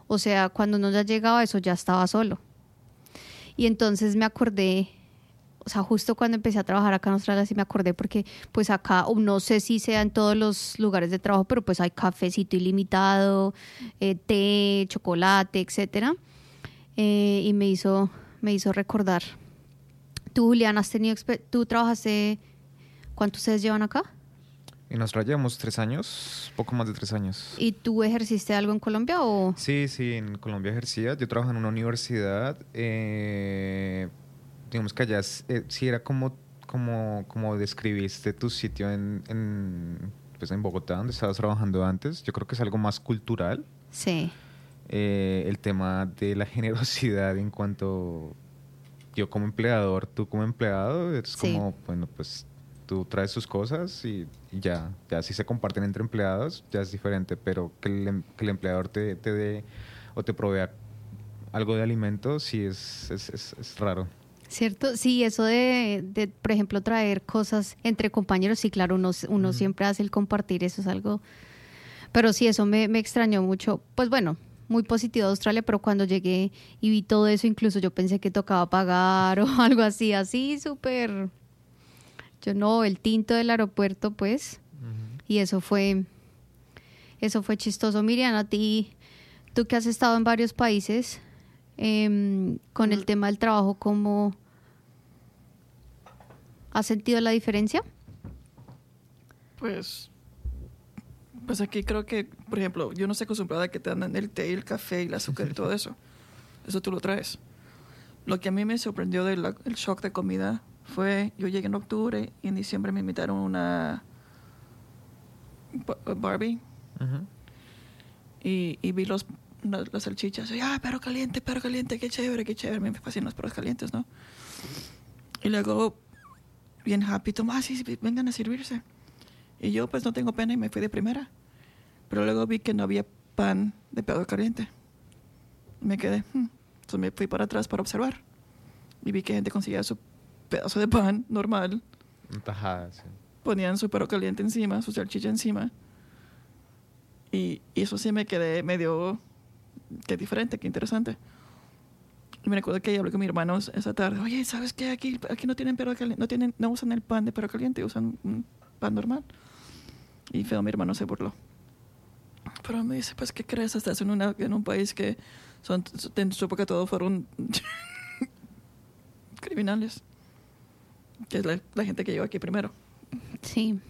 O sea, cuando uno ya llegaba, eso ya estaba solo. Y entonces me acordé, o sea, justo cuando empecé a trabajar acá en Australia, sí me acordé porque pues acá, no sé si sea en todos los lugares de trabajo, pero pues hay cafecito ilimitado, té, chocolate, etcétera. Y me hizo recordar. Tú, Julián, tú trabajaste, ¿cuántos ustedes llevan acá? En Australia llevamos 3 años, poco más de 3 años. ¿Y tú ejerciste algo en Colombia o...? Sí, en Colombia ejercía. Yo trabajaba en una universidad. Digamos que allá sí era como describiste tu sitio pues en Bogotá, donde estabas trabajando antes. Yo creo que es algo más cultural. Sí. El tema de la generosidad en cuanto yo como empleador, tú como empleado, es Sí. como, bueno, pues tú traes tus cosas y ya si se comparten entre empleados, ya es diferente, pero que el empleador te dé o te provea algo de alimento, sí es raro. ¿Cierto? Sí, eso de, por ejemplo, traer cosas entre compañeros, sí, claro, uno siempre hace el compartir, eso es algo... Pero sí, eso me extrañó mucho. Pues bueno, muy positivo de Australia, pero cuando llegué y vi todo eso, incluso yo pensé que tocaba pagar o algo así súper... Yo no, el tinto del aeropuerto, pues, y eso fue chistoso. Miriam, a ti, tú que has estado en varios países, con el tema del trabajo, ¿cómo has sentido la diferencia? Pues aquí creo que, por ejemplo, yo no estoy acostumbrada a que te dan el té, el café y el azúcar y todo eso. Eso tú lo traes. Lo que a mí me sorprendió del shock de comida fue, yo llegué en octubre y en diciembre me invitaron a una Barbie. Uh-huh. Y vi las salchichas. Y, perro caliente, qué chévere. Me fascinan los perros calientes, ¿no? Y luego, bien happy, sí, vengan a servirse. Y yo, pues, no tengo pena y me fui de primera. Pero luego vi que no había pan de perro caliente. Me quedé. Entonces me fui para atrás para observar. Y vi que gente conseguía su pedazo de pan normal. Tajada, sí. Ponían su perro caliente encima, su salchicha encima. Y eso sí me quedé medio... Qué diferente, qué interesante. Y me recuerdo que hablé con mis hermanos esa tarde. Oye, ¿sabes qué? Aquí no tienen perro caliente. No usan el pan de perro caliente, usan un pan normal. Y feo, mi hermano se burló. Pero me dice, pues, ¿qué crees? Estás en un país que en su época todos fueron criminales. Que es la gente que llegó aquí primero. Sí.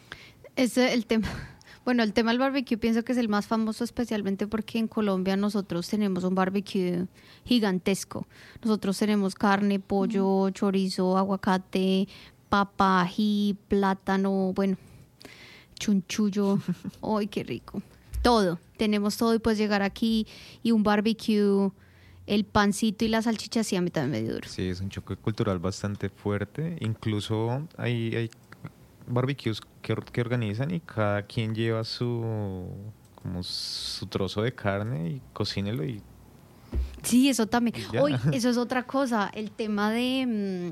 El tema... Bueno, el tema del barbecue pienso que es el más famoso, especialmente porque en Colombia nosotros tenemos un barbecue gigantesco. Nosotros tenemos carne, pollo, chorizo, aguacate, papa, ají, plátano, bueno, chunchullo. ¡Ay, qué rico! Todo, tenemos todo y puedes llegar aquí y un barbecue, el pancito y la salchicha, sí, a mí también me dio duro. Sí, es un choque cultural bastante fuerte. Incluso hay barbecues que organizan y cada quien lleva su trozo de carne y cocínelo y... Sí, eso también. Hoy, eso es otra cosa, el tema de...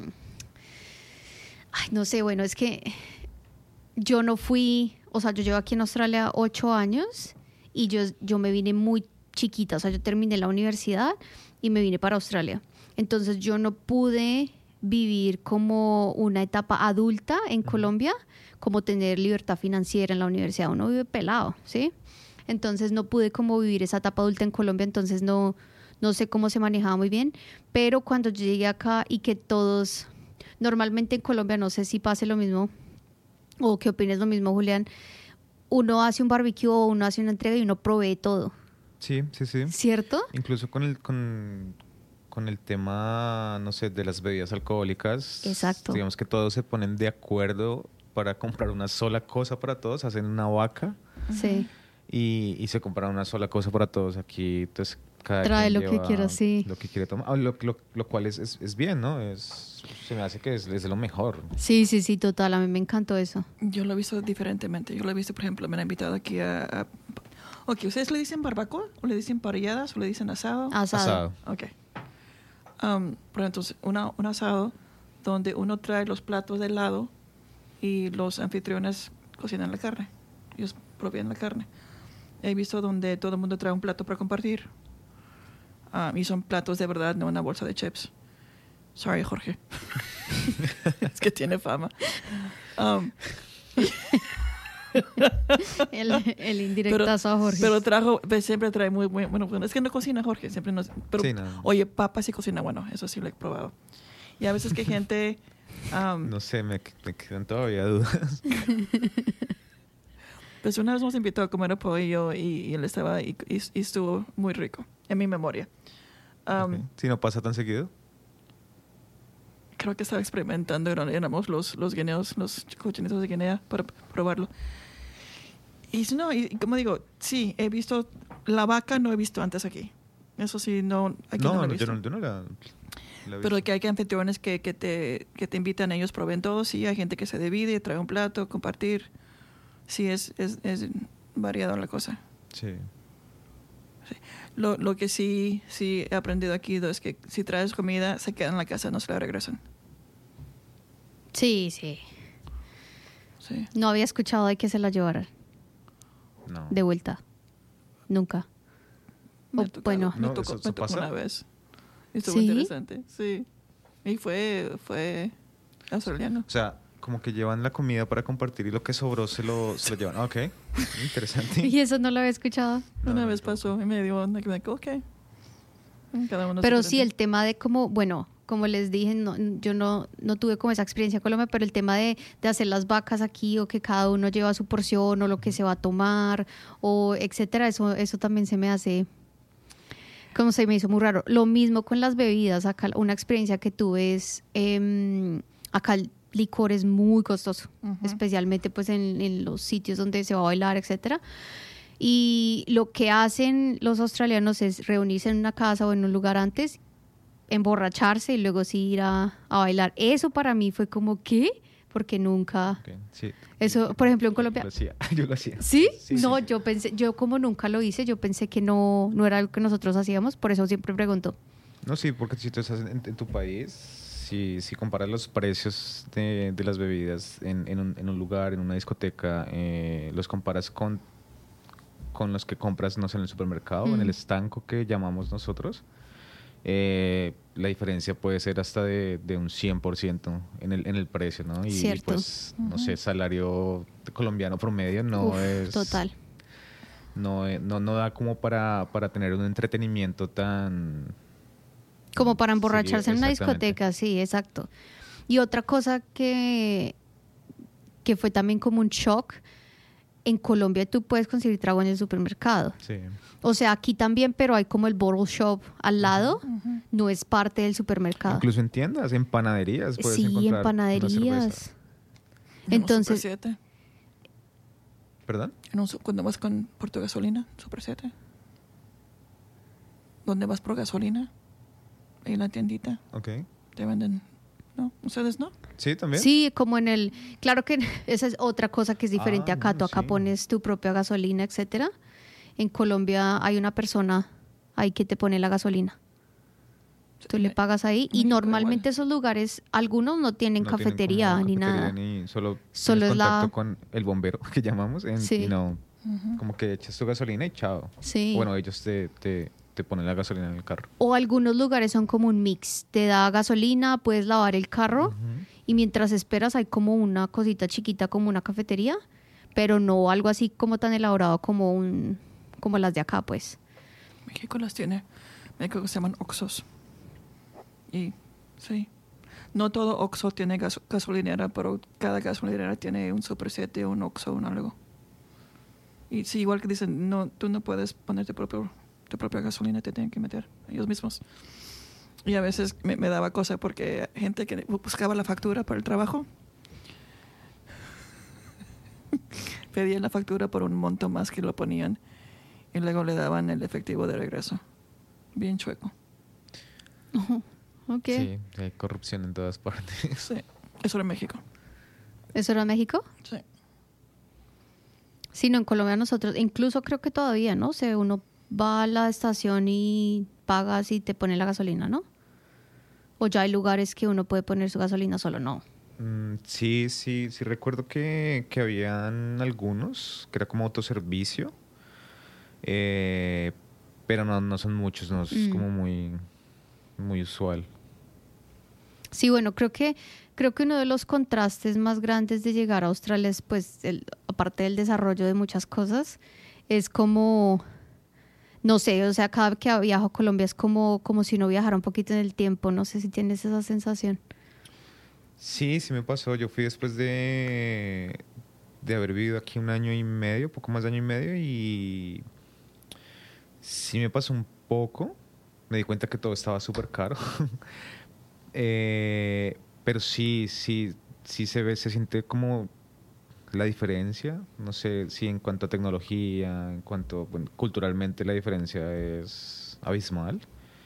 Ay, no sé, bueno, es que yo no fui... O sea, yo llevo aquí en Australia 8 años y yo me vine muy chiquita. O sea, yo terminé la universidad y me vine para Australia. Entonces yo no pude vivir como una etapa adulta en Colombia, como tener libertad financiera en la universidad. Uno vive pelado, ¿sí? Entonces no pude como vivir esa etapa adulta en Colombia, entonces no sé cómo se manejaba muy bien, pero cuando yo llegué acá y que todos, normalmente en Colombia, no sé si pase lo mismo o qué opines lo mismo, Julián, uno hace un barbecue o uno hace una entrega y uno provee todo. Sí. ¿Cierto? Incluso con el tema, no sé, de las bebidas alcohólicas. Exacto. Digamos que todos se ponen de acuerdo para comprar una sola cosa para todos, hacen una vaca. Sí. Y se compra una sola cosa para todos. Aquí, entonces, cada trae quien lo que quiera, sí. Lo que quiere tomar. Lo cual es bien, ¿no? Se me hace que es de lo mejor. Sí, total. A mí me encantó eso. Yo lo he visto diferentemente. Yo lo he visto, por ejemplo, me han invitado aquí a Ok, ¿ustedes le dicen barbacoa? ¿O le dicen parrilladas? ¿O le dicen asado? Asado. Ok. Pero entonces, un asado donde uno trae los platos de lado y los anfitriones cocinan la carne. Ellos proveen la carne. He visto donde todo el mundo trae un plato para compartir Y son platos de verdad, no una bolsa de chips. Sorry, Jorge. Es que tiene fama. El indirectazo a Jorge. Pero siempre trae muy bueno. Es que no cocina Jorge, siempre no. Pero, Sí, no. oye, papa sí cocina bueno, eso sí lo he probado. Y a veces que gente... no sé, me quedan todavía dudas. Pues una vez nos invitó a comer pollo y él estaba y estuvo muy rico, en mi memoria. Okay. Si no pasa tan seguido. Creo que estaba experimentando, éramos los guineos, los cochinitos de Guinea para probarlo. Y no, y como digo, sí, he visto la vaca, no he visto antes aquí. Eso sí, no, aquí no la he visto. Yo no la Pero que hay anfitriones que te invitan, ellos proveen todo, sí, hay gente que se divide, trae un plato, compartir. Sí, es variado la cosa. Sí. Sí. Lo que sí he aprendido aquí es que si traes comida, se queda en la casa, no se la regresan. Sí. Sí. No había escuchado de que se la llevaran No. de vuelta. Nunca. Me tocó ¿eso pasa? una vez. Y estuvo ¿Sí? interesante. Sí. Y fue australiano. O sea, como que llevan la comida para compartir y lo que sobró se lo llevan. Ok, interesante. Y eso no lo había escuchado. Una vez pasó y me dio onda que me dijo, ok. Cada uno Pero es sí, el diferente. tema de como les dije, yo no tuve como esa experiencia en Colombia, pero el tema de hacer las vacas aquí o que cada uno lleva su porción o lo que se va a tomar o etcétera, eso también se me hace, como se me hizo muy raro. Lo mismo con las bebidas. Acá una experiencia que tuve es, acá el licor es muy costoso, especialmente pues en los sitios donde se va a bailar, etcétera. Y lo que hacen los australianos es reunirse en una casa o en un lugar antes, emborracharse y luego sí ir a bailar. Eso para mí fue como, ¿qué? Porque nunca... Okay, sí. Eso, por ejemplo, en Colombia... Yo lo hacía. ¿Sí? Sí, No, sí. yo como nunca lo hice, yo pensé que no era algo que nosotros hacíamos, por eso siempre pregunto. No, sí, porque si tú estás en tu país, si comparas los precios de las bebidas en un lugar, en una discoteca, los comparas con los que compras, no sé, en el supermercado, en el estanco que llamamos nosotros, la diferencia puede ser hasta de un 100% en el precio, ¿no? Y Cierto. pues, no sé, salario colombiano promedio no es... Total. No da como para tener un entretenimiento tan... Como para emborracharse en una exactamente. discoteca, sí, exacto. Y otra cosa que fue también como un shock, en Colombia tú puedes conseguir trago en el supermercado. Sí. O sea, aquí también, pero hay como el bottle shop al lado, no es parte del supermercado. Incluso en tiendas, en panaderías puedes Sí, encontrar en panaderías. En un Entonces, Super 7. ¿Perdón? Cuando vas por tu gasolina, Super 7. ¿Dónde vas por gasolina? En la tiendita. Ok. Te venden. ¿No? ¿Ustedes no? Sí, también. sí, como en el... Claro que esa es otra cosa que es diferente acá. Bueno, Tú acá sí. pones tu propia gasolina, etcétera. En Colombia hay una persona ahí que te pone la gasolina. Tú le pagas ahí y México normalmente igual. esos lugares, algunos no tienen No tienen cafetería como ni cafetería nada. ni solo Solo tienes es la- contacto con el bombero que llamamos Sí. y no, como que echas tu gasolina y chao. Sí. Bueno, ellos te ponen la gasolina en el carro. O algunos lugares son como un mix. Te da gasolina, puedes lavar el carro y mientras esperas hay como una cosita chiquita como una cafetería, pero no algo así como tan elaborado como las de acá, pues. México las tiene. México se llaman Oxxos. Y sí. No todo Oxxo tiene gasolinera, pero cada gasolinera tiene un Super 7, un Oxxo, un algo. Y sí, igual que dicen, no, tú no puedes poner tu propia gasolina, te tienen que meter ellos mismos. Y a veces me daba cosa porque gente que buscaba la factura para el trabajo pedían la factura por un monto más que lo ponían y luego le daban el efectivo de regreso. Bien chueco. Ok. Sí, hay corrupción en todas partes. Sí, eso era México. ¿Eso era México? Sí. Sí, no, en Colombia nosotros, incluso creo que todavía, ¿no? O sea, uno va a la estación y pagas y te pone la gasolina, ¿no? O ya hay lugares que uno puede poner su gasolina solo, no. Sí recuerdo que habían algunos que era como autoservicio, pero no son muchos, no es como muy, muy usual. Sí, bueno, creo que uno de los contrastes más grandes de llegar a Australia es, pues, aparte del desarrollo de muchas cosas, es como, no sé, o sea, cada vez que viajo a Colombia es como si uno viajara un poquito en el tiempo. No sé si tienes esa sensación. Sí me pasó. Yo fui después de haber vivido aquí 1 año y medio, poco más de 1 año y medio, y sí me pasó un poco. Me di cuenta que todo estaba súper caro. Pero sí se siente como la diferencia. No sé si en cuanto a tecnología, en cuanto, bueno, culturalmente la diferencia es abismal.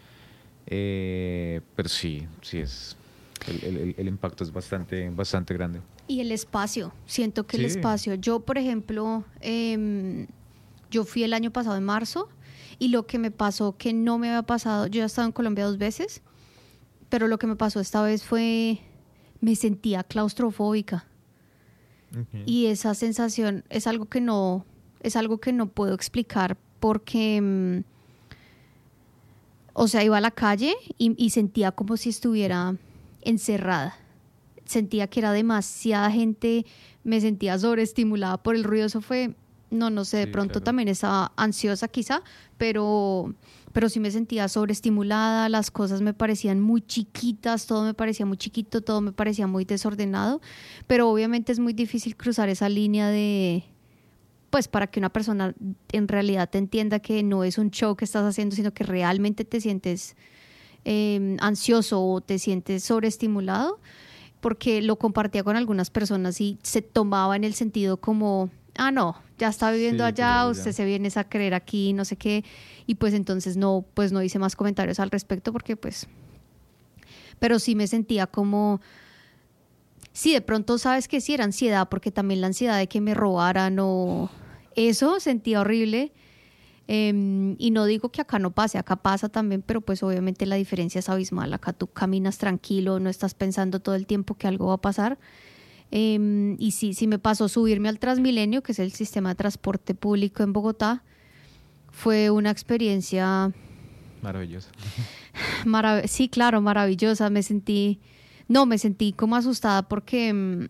Pero sí es el impacto es bastante grande. Y el espacio, siento que el espacio. Yo, por ejemplo, yo fui el año pasado en marzo, y lo que me pasó que no me había pasado, yo ya he estado en Colombia 2 veces, pero lo que me pasó esta vez me sentía claustrofóbica. Okay. Y esa sensación es algo que no puedo explicar, porque o sea, iba a la calle y sentía como si estuviera encerrada. Sentía que era demasiada gente, me sentía sobreestimulada por el ruido. Eso fue, no sé, de pronto claro. También estaba ansiosa quizá, pero sí me sentía sobreestimulada. Las cosas me parecían muy chiquitas, todo me parecía muy chiquito, todo me parecía muy desordenado, pero obviamente es muy difícil cruzar esa línea de, pues, para que una persona en realidad te entienda que no es un show que estás haciendo, sino que realmente te sientes ansioso o te sientes sobreestimulado, porque lo compartía con algunas personas y se tomaba en el sentido como, no, ya está viviendo allá, usted se viene a creer aquí, no sé qué, y pues entonces no hice más comentarios al respecto, porque pues, pero sí me sentía como, sí, de pronto sabes que sí era ansiedad, porque también la ansiedad de que me robaran o eso sentía horrible. Y no digo que acá no pase, acá pasa también, pero pues obviamente la diferencia es abismal. Acá tú caminas tranquilo, no estás pensando todo el tiempo que algo va a pasar. Y sí me pasó subirme al Transmilenio, que es el sistema de transporte público en Bogotá. Fue una experiencia maravillosa. Sí, claro, maravillosa. Me sentí como asustada porque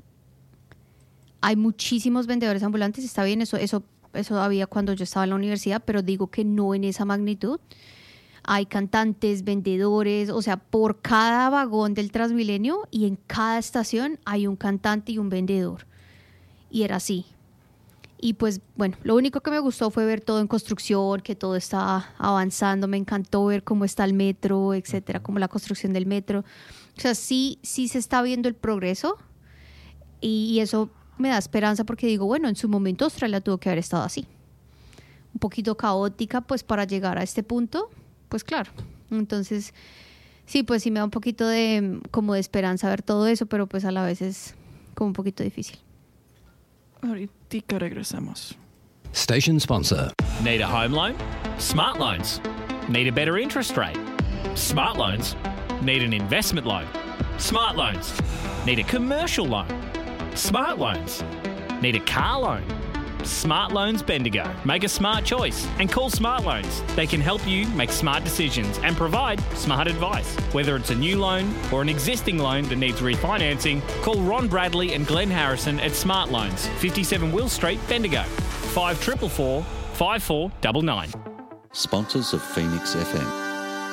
hay muchísimos vendedores ambulantes. Está bien, eso había cuando yo estaba en la universidad, pero digo que no en esa magnitud. Hay cantantes, vendedores, o sea, por cada vagón del Transmilenio y en cada estación hay un cantante y un vendedor. Y era así. Y pues, bueno, lo único que me gustó fue ver todo en construcción, que todo está avanzando. Me encantó ver cómo está el metro, etcétera, como la construcción del metro. O sea, sí se está viendo el progreso, y eso me da esperanza, porque digo, bueno, en su momento Australia tuvo que haber estado así, un poquito caótica, pues, para llegar a este punto, pues claro. Entonces, sí, pues sí me da un poquito de esperanza ver todo eso, pero pues a la vez es como un poquito difícil. Ahorita regresamos. Station sponsor. Need a home loan? Smart Loans. Need a better interest rate? Smart Loans. Need an investment loan? Smart Loans. Need a commercial loan? Smart Loans. Need a car loan? Smart Loans Bendigo. Make a smart choice and call Smart Loans. They can help you make smart decisions and provide smart advice. Whether it's a new loan or an existing loan that needs refinancing, call Ron Bradley and Glenn Harrison at Smart Loans, 57 Will Street, Bendigo. 5444 5499. Sponsors of Phoenix FM.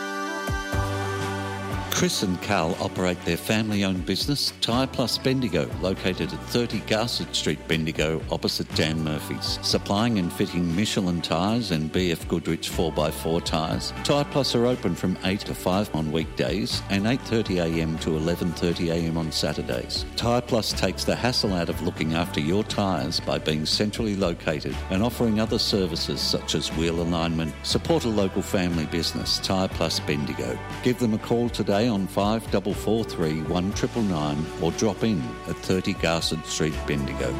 Chris and Carl operate their family-owned business, Tyre Plus Bendigo, located at 30 Garsett Street, Bendigo, opposite Dan Murphy's. Supplying and fitting Michelin tyres and BF Goodrich 4x4 tyres. Tyre Plus are open from 8 to 5 on weekdays and 8:30am to 11:30am on Saturdays. Tyre Plus takes the hassle out of looking after your tyres by being centrally located and offering other services such as wheel alignment. Support a local family business, Tyre Plus Bendigo. Give them a call today on 5443 1999 or drop in at 30 Garsett Street, Bendigo.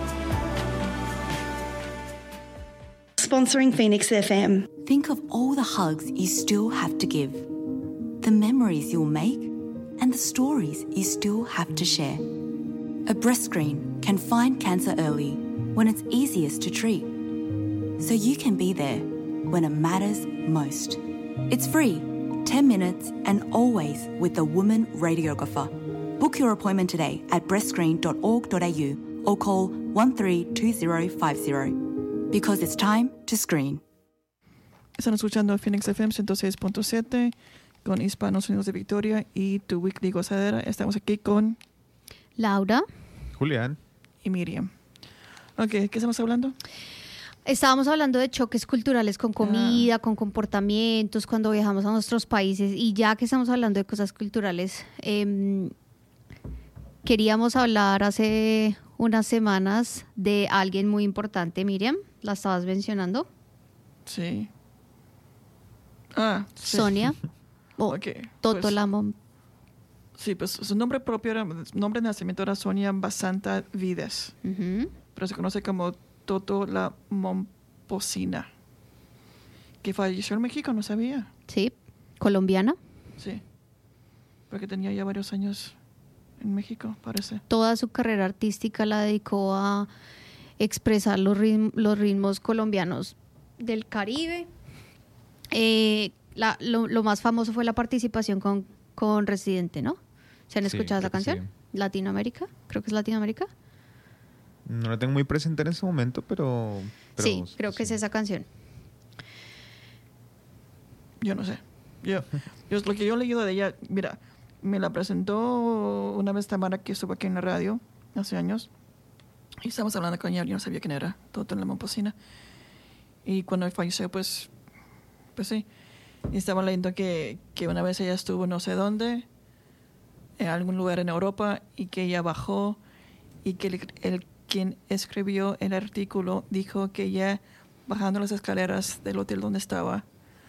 Sponsoring Phoenix FM. Think of all the hugs you still have to give, the memories you'll make, and the stories you still have to share. A breast screen can find cancer early when it's easiest to treat, so you can be there when it matters most. It's free, 10 minutes, and always with a woman radiographer. Book your appointment today at breastscreen.org.au or call 132050 because it's time to screen. Están escuchando Phoenix FM 106.7 con Hispanos Unidos de Victoria y tu Weekly Gozadera. Estamos aquí con Laura. Julián. Y Miriam. Ok, ¿qué estamos hablando? Estábamos hablando de choques culturales con comida, con comportamientos, cuando viajamos a nuestros países. Y ya que estamos hablando de cosas culturales, queríamos hablar hace unas semanas de alguien muy importante, Miriam. ¿La estabas mencionando? Sí. Sí. Sonia. Okay, Toto pues, Lamont. Sí, pues su nombre propio su nombre de nacimiento era Sonia Basanta Vides. Uh-huh. Pero se conoce como Toto la Momposina. Que falleció en México, no sabía. Sí, colombiana. Sí. Porque tenía ya varios años en México, parece. Toda su carrera artística la dedicó a expresar los ritmos colombianos del Caribe. Lo más famoso fue la participación con Residente, ¿no? ¿Se han escuchado esa canción? Sí. Latinoamérica, creo que es Latinoamérica. No la tengo muy presente en ese momento, pero sí, creo que es esa canción. Yo no sé. Yo lo que yo he leído de ella, mira, me la presentó una vez Tamara, que estuvo aquí en la radio hace años. Y estábamos hablando con ella, yo no sabía quién era, Toto la Momposina. Y cuando falleció, pues sí. Y estaba leyendo que una vez ella estuvo no sé dónde, en algún lugar en Europa, y que ella bajó y que quien escribió el artículo dijo que ella, bajando las escaleras del hotel donde estaba,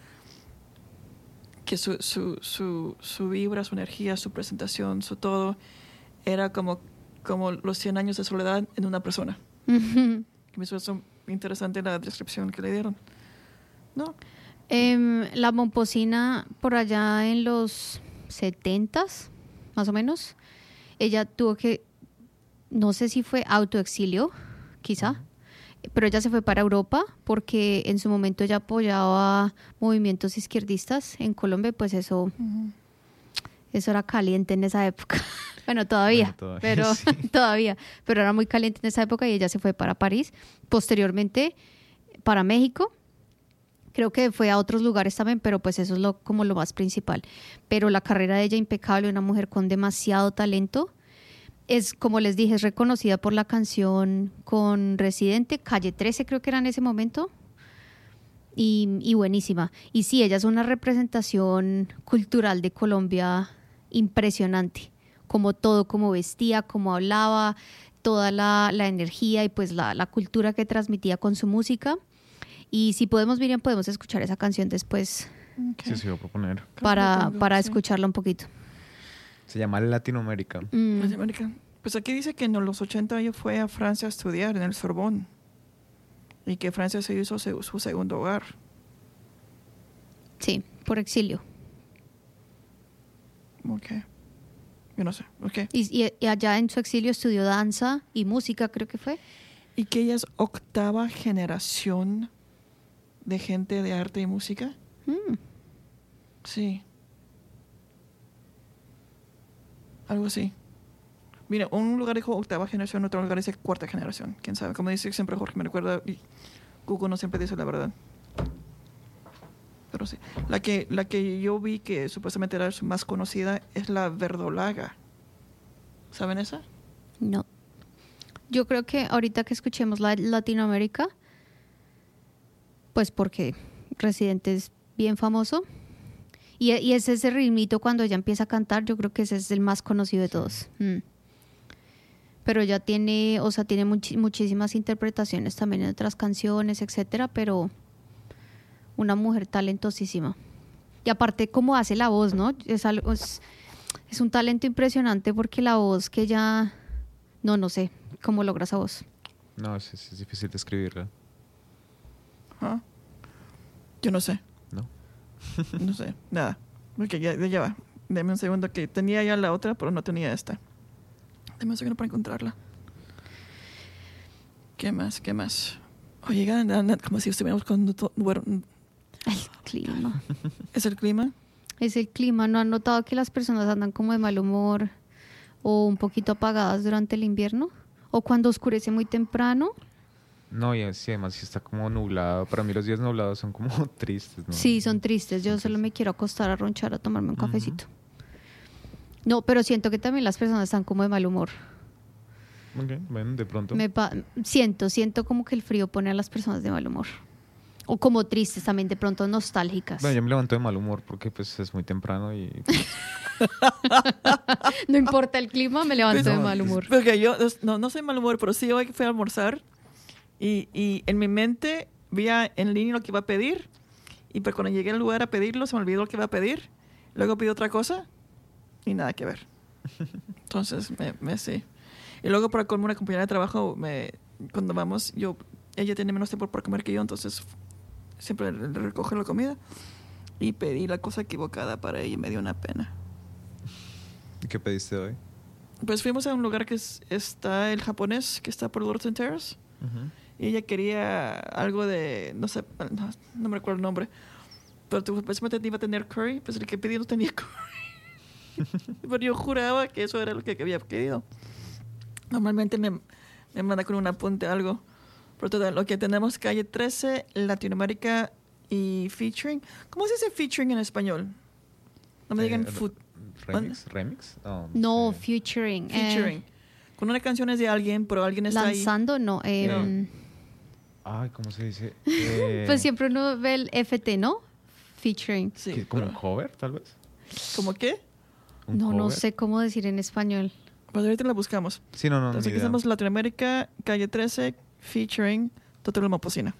que su vibra, su energía, su presentación, su todo, era como los 100 años de soledad en una persona. Uh-huh. Me hizo interesante la descripción que le dieron. ¿No? La Momposina, por allá en los 70s, más o menos, ella tuvo que, no sé si fue autoexilio, quizá, pero ella se fue para Europa porque en su momento ella apoyaba movimientos izquierdistas en Colombia, pues eso era caliente en esa época. Bueno, todavía, pero sí. Todavía, pero era muy caliente en esa época y ella se fue para París, posteriormente para México. Creo que fue a otros lugares también, pero pues eso es como lo más principal. Pero la carrera de ella impecable, una mujer con demasiado talento. Es, como les dije, es reconocida por la canción con Residente, Calle 13 creo que era en ese momento. Y buenísima. Y sí, ella es una representación cultural de Colombia impresionante. Como todo, como vestía, como hablaba, toda la energía y pues la cultura que transmitía con su música. Y si podemos, Miriam, podemos escuchar esa canción después. Okay. Sí, voy a proponer. Para escucharla un poquito. Se llama Latinoamérica. Latinoamérica. Pues aquí dice que en los 80 ella fue a Francia a estudiar en el Sorbonne. Y que Francia se hizo su segundo hogar. Sí, por exilio. Ok. Yo no sé. Okay. Y allá en su exilio estudió danza y música, creo que fue. Y que ella es 8ª generación de gente de arte y música. Sí. Algo así. Mira, un lugar dijo 8ª generación, otro lugar dice 4ª generación. Quién sabe. Como dice siempre Jorge, me recuerda, y Google no siempre dice la verdad. Pero sí. La que yo vi que supuestamente era su más conocida es la verdolaga. ¿Saben esa? No. Yo creo que ahorita que escuchemos la Latinoamérica, pues porque Residente es bien famoso. Y es ese ritmito cuando ella empieza a cantar, yo creo que ese es el más conocido de todos. Pero ella tiene muchísimas interpretaciones también en otras canciones, etcétera, pero una mujer talentosísima. Y aparte cómo hace la voz, ¿no? Es un talento impresionante porque la voz que ella... No sé cómo logra esa voz. No, es difícil describirla. ¿Ah? Yo no sé. ¿No? No sé, nada. Ok, ya va. Deme un segundo que tenía ya la otra, pero no tenía esta. Deme un segundo para encontrarla. ¿Qué más? Oye, como si estuviéramos con... clima. ¿Es el clima? Es el clima. ¿No han notado que las personas andan como de mal humor o un poquito apagadas durante el invierno? ¿O cuando oscurece muy temprano? No, y sí, además sí está como nublado. Para mí los días nublados son como tristes, ¿no? Sí, son tristes. Yo solo me quiero acostar a ronchar, a tomarme un cafecito. No, pero siento que también las personas están como de mal humor. Ok, bueno, de pronto. Siento como que el frío pone a las personas de mal humor. O como tristes también, de pronto nostálgicas. Bueno, yo me levanto de mal humor porque pues es muy temprano y... No importa el clima, me levanto de mal humor. Porque yo no soy mal humor, pero sí hoy fui a almorzar y en mi mente vi en línea lo que iba a pedir y pues cuando llegué al lugar a pedirlo se me olvidó lo que iba a pedir. Luego pido otra cosa y nada que ver. Entonces, sí. Y luego para colmo una compañera de trabajo, cuando vamos, ella tiene menos tiempo para comer que yo, entonces siempre le recoge la comida y pedí la cosa equivocada para ella y me dio una pena. ¿Y qué pediste hoy? Pues fuimos a un lugar que está el japonés, que está por Lorton Terrace. Y ella quería algo de, no sé, no me recuerdo el nombre, pero supuestamente iba a tener curry, pues el que pedí no tenía curry. Pero yo juraba que eso era lo que había pedido. Normalmente me manda con un apunte algo. Pero todo lo que tenemos, calle 13, Latinoamérica y featuring. ¿Cómo se dice featuring en español? No me digan food. ¿Remix? No, sé. featuring. Con una canción es de alguien, pero alguien está lanzando, ahí. No. Ay, ¿cómo se dice? Pues siempre uno ve el FT, ¿no? Featuring. Sí, ¿Como un cover, tal vez? ¿Cómo qué? No sé cómo decir en español. Pues ahorita la buscamos. Sí, no. Entonces aquí estamos Latinoamérica, calle 13, featuring Total Mopocina.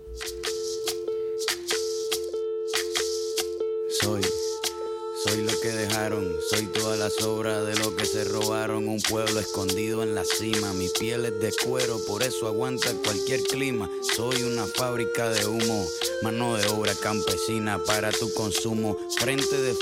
Soy lo que dejaron, soy toda la sobra de lo que se robaron. Un pueblo escondido en la cima, mi piel es de cuero, por eso aguanta cualquier clima. Soy una fábrica de humo, mano de obra campesina para tu consumo. Frente de